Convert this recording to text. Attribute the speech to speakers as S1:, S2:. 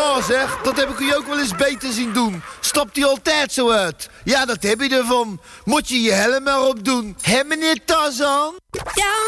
S1: Ja zeg, dat heb ik u ook wel eens beter zien doen. Stapt hij altijd zo uit. Ja, dat heb je ervan. Moet je je helm maar op doen. Hè, meneer Tarzan?
S2: Ja.